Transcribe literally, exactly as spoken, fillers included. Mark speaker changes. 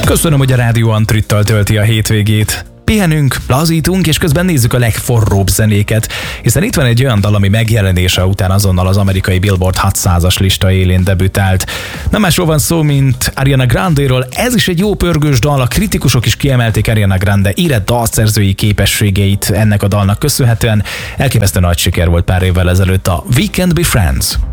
Speaker 1: Köszönöm, hogy a Rádió Antrittal tölti a hétvégét. Pihenünk, lazítunk, és közben nézzük a legforróbb zenéket, hiszen itt van egy olyan dal, ami megjelenése után azonnal az amerikai Billboard hatszázas lista élén debütált. Nem másról van szó, mint Ariana Grande-ről. Ez is egy jó pörgős dal, a kritikusok is kiemelték Ariana Grande érett dalszerzői képességeit ennek a dalnak köszönhetően. Elképesztő nagy siker volt pár évvel ezelőtt a We Can't Be Friends.